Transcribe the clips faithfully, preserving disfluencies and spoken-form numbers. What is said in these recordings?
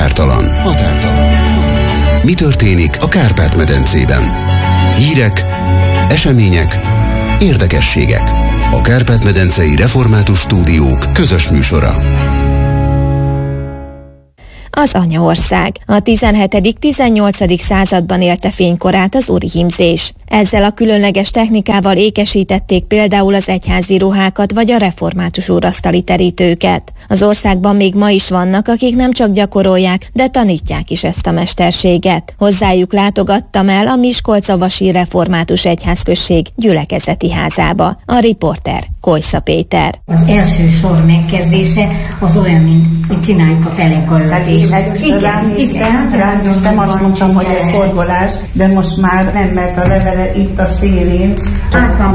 Határtalan. Határtalan. Mi történik a Kárpát-medencében? Hírek, események, érdekességek. A Kárpát-medencei Református Stúdiók közös műsora. Az anyaország. A tizenhetedik-tizennyolcadik században élte fénykorát az úrihímzés. Ezzel a különleges technikával ékesítették például az egyházi ruhákat vagy a református úrasztali terítőket. Az országban még ma is vannak, akik nem csak gyakorolják, de tanítják is ezt a mesterséget. Hozzájuk látogattam el a Miskolcavasi Református Egyházközség gyülekezeti házába. A riporter Kojsza Péter. Az első sor megkezdése az olyan, mint hogy csináljuk a pelekaöltést. Először ránéztem, ránéztem, azt mondtam, hogy ez horgolás, de most már nem, mert a levele itt a szélén, hát van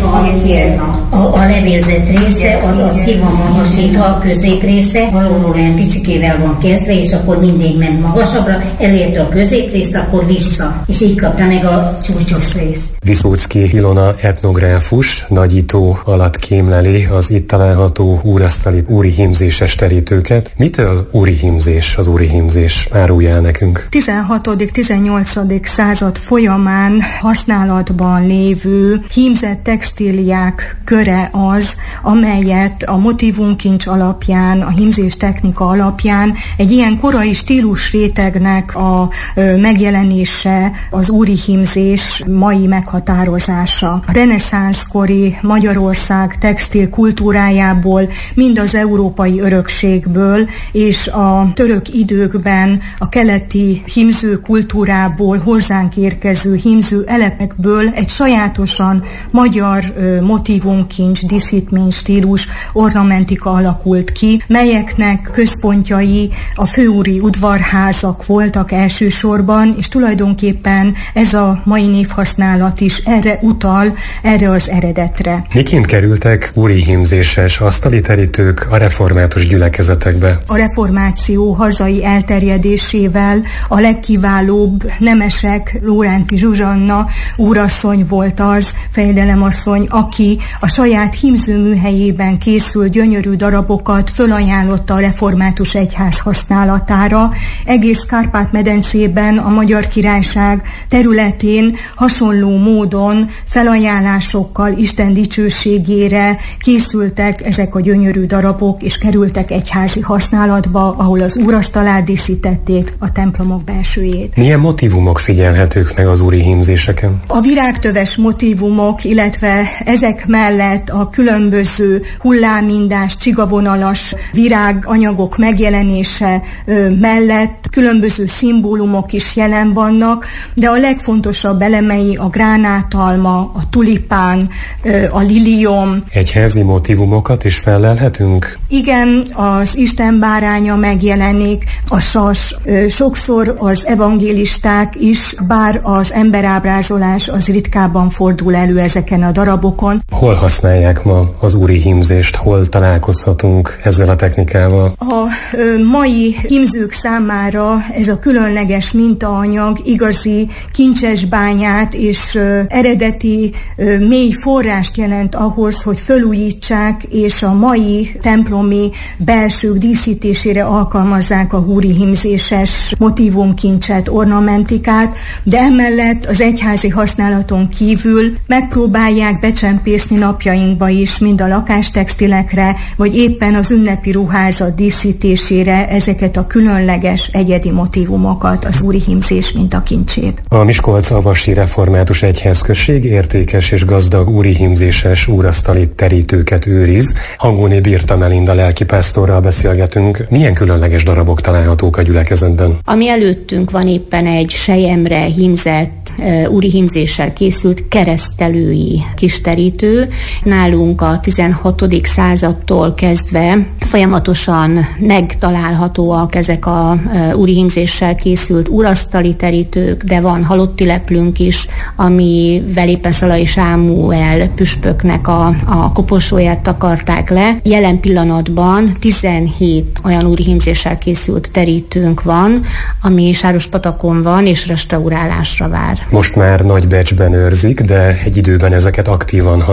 a, a, a levélzet része, az, az ki van magasítva, a középrésze, valóról olyan picikével van kezdve, és akkor mindig ment magasabbra, elérte a középrészt, akkor vissza, és így kapta meg a csúcsos részt. Viszóczky Ilona etnográfus nagyító alatt kémleli az itt található úrasztali úrihímzéses terítőket. Mitől úrihímzés az úrihímzés? Árulja el nekünk. tizenhatodik-tizennyolcadik század folyamán használatban lévő hímzett textíliák köre az, amelyet a motivumkincs alapján, a hímzés technika alapján egy ilyen korai stílus rétegnek a megjelenése az úrihímzés mai meghatározása. A reneszánszkori Magyarország textil kultúrájából, mind az európai örökségből és a török időkben a keleti hímző kultúrából hozzánk érkező hímző elepekből egy sajátosan magyar motivumkincs, díszítmény stílus, ornamentika alakult ki, melyeknek központjai a főúri udvarházak voltak elsősorban, és tulajdonképpen ez a mai névhasználat is erre utal, erre az eredetre. Miként kerültek úrihímzéses asztali terítők a református gyülekezetekbe? A reformáció hazai elterjedésével a legkiválóbb nemesek, Lóránfi Zsuzsanna úrasszony volt az, fejedelemasszony, aki a saját hímzőműhelyében készült gyönyörű darabokat fölajánlotta a református egyház használatára. Egész Kárpát-medencében, a Magyar Királyság területén hasonló módon felajánlásokkal Isten dicsőségére készültek ezek a gyönyörű darabok, és kerültek egyházi használatba, ahol az úrasztalát díszítették, a templomok belsőjét. Milyen motívumok figyelhetők meg az úrihímzéseken? A virágtöves motívumok, illetve ezek mellett a különböző hullámindás, csigavonalas viráganyagok megjelenése mellett különböző szimbólumok is jelen vannak, de a legfontosabb elemei a gránátalma, a tulipán, a lilium. Egyházi motívumokat is fellelhetünk? Igen, az Isten báránya megjelenik, a sas. Sokszor az evangélisták is, bár az emberábrázolás az ritkábban fordul elő ezeken a darabokon. Hol használják ma az úrihímzést? Hol találkozhatunk ezzel a technikával? A mai hímzők számára ez a különleges mintaanyag igazi kincsesbányát és eredeti mély forrást jelent ahhoz, hogy felújítsák és a mai templomi belsők díszítésére alkalmazzák a úrihímzéses motívumkincset, ornamentikát, de emellett az egyházi használaton kívül megpróbálják becsempészni napjainkba is, mind a lakástextilekre, vagy éppen az ünnepi ruházat díszítésére ezeket a különleges egyedi motívumokat, az úrihímzés mintakincsét. A Miskolcavasi Református Egyházközség értékes és gazdag úrihímzéses úrasztali terítőket őriz. Hangóné Birta Melinda lelkipásztorral beszélgetünk. Milyen különleges darabok találhatók a gyülekezetben? Ami előttünk van éppen egy selyemre hímzett, úrihímzéssel készült keresztelői kis terítő. Nálunk a tizenhatodik századtól kezdve folyamatosan megtalálhatóak ezek a úrihímzéssel készült úrasztali terítők, de van halotti leplünk is, amivel éppen Szalai Sámuel püspöknek a, a koporsóját takarták le. Jelen pillanatban tizenhét olyan úrihímzéssel készült terítőnk van, ami Sárospatakon van, és restaurálásra vár. Most már nagy becsben őrzik, de egy időben ezeket aktívan használták.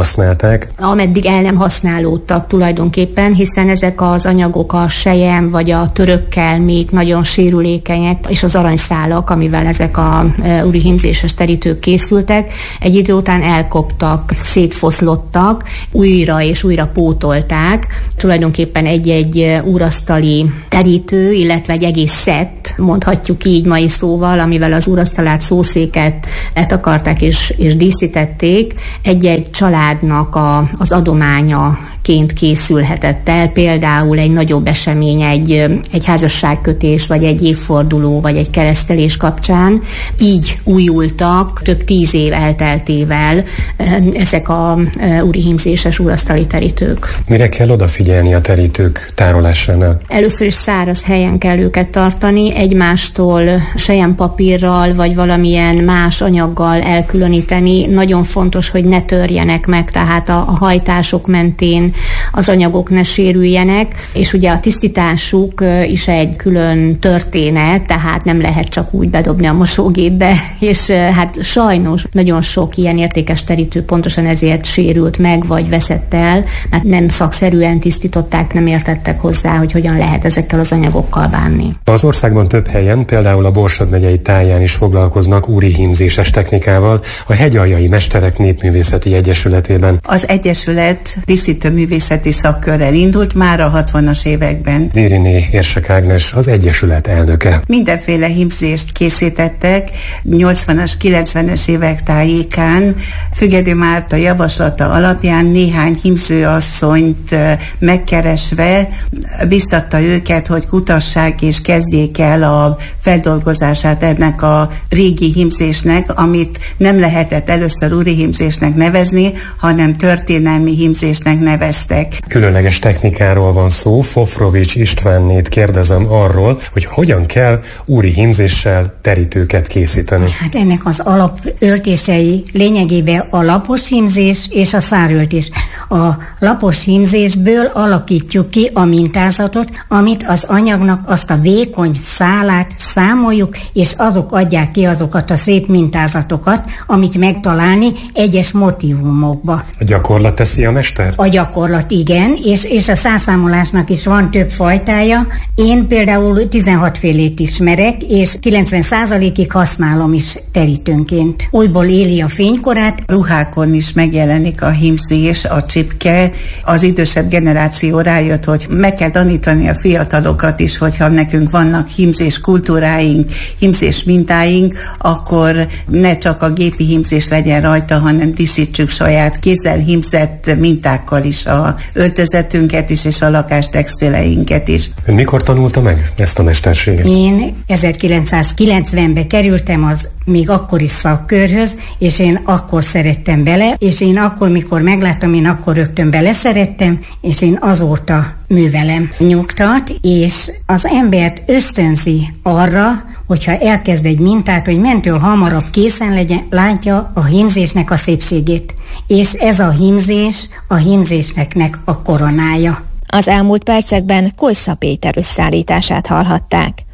használták? Ameddig el nem használódtak tulajdonképpen, hiszen ezek az anyagok a selyem vagy a törökkel még nagyon sérülékenyek, és az aranyszálak, amivel ezek a úrihímzéses terítők készültek, egy idő után elkoptak, szétfoszlottak, újra és újra pótolták. Tulajdonképpen egy-egy úrasztali terítő, illetve egy egész szett, mondhatjuk így mai szóval, amivel az úrasztalát, szószéket eltakarták és, és díszítették, egy-egy családnak a, az adománya ként készülhetett el, például egy nagyobb esemény, egy, egy házasságkötés, vagy egy évforduló, vagy egy keresztelés kapcsán. Így újultak több tíz év elteltével ezek a úrihímzéses úrasztali terítők. Mire kell odafigyelni a terítők tárolásánál? Először is száraz helyen kell őket tartani, egymástól selyempapírral, vagy valamilyen más anyaggal elkülöníteni. Nagyon fontos, hogy ne törjenek meg, tehát a, a hajtások mentén az anyagok ne sérüljenek, és ugye a tisztításuk is egy külön történet, tehát nem lehet csak úgy bedobni a mosógépbe, és hát sajnos nagyon sok ilyen értékes terítő pontosan ezért sérült meg, vagy veszett el, mert nem szakszerűen tisztították, nem értettek hozzá, hogy hogyan lehet ezekkel az anyagokkal bánni. Az országban több helyen, például a Borsod megyei táján is foglalkoznak úrihímzéses technikával, a Hegyaljai Mesterek Népművészeti Egyesületében. Az Egyesület díszítő művészeti szakkörrel indult már a hatvanas években. Dériné Érsek Ágnes, az Egyesület elnöke. Mindenféle hímzést készítettek, nyolcvanas, kilencvenes évek tájékán. Függedi Márta javaslata alapján néhány hímzőasszonyt megkeresve biztatta őket, hogy kutassák és kezdjék el a feldolgozását ennek a régi hímzésnek, amit nem lehetett először úrihímzésnek nevezni, hanem történelmi hímzésnek neveztek. Különleges technikáról van szó. Fofrovics Istvánnét kérdezem arról, hogy hogyan kell úrihímzéssel terítőket készíteni. Hát ennek az alapöltései lényegében a lapos hímzés és a száröltés. A lapos hímzésből alakítjuk ki a mintázatot, amit az anyagnak azt a vékony szálát számoljuk, és azok adják ki azokat a szép mintázatokat, amit megtalálni egyes motívumokba. A gyakorlat teszi a mester? A gyakorlat, igen, és, és a százszámolásnak is van több fajtája. Én például tizenhat félét ismerek, és kilencven százalékig használom is terítőnként. Újból éli a fénykorát. Ruhákon is megjelenik a hímzés, a csipke. Az idősebb generáció rájött, hogy meg kell tanítani a fiatalokat is, hogyha nekünk vannak hímzés kultúráink, hímzés mintáink, akkor ne csak a gépi hímzés legyen rajta, hanem díszítsük saját kézzel hímzett mintákkal is a öltözetünket is, és a lakástextileinket is. Ön mikor tanulta meg ezt a mesterséget? Én ezerkilencszázkilencvenben kerültem az még akkori szakkörhöz, és én akkor szerettem bele, és én akkor, mikor megláttam, én akkor rögtön beleszerettem, és én azóta művelem. Nyugtat, és az embert ösztönzi arra, hogyha elkezd egy mintát, hogy mentől hamarabb készen legyen, látja a hímzésnek a szépségét. És ez a hímzés a hímzésnek a koronája. Az elmúlt percekben Kolssza Péter összeállítását hallhatták.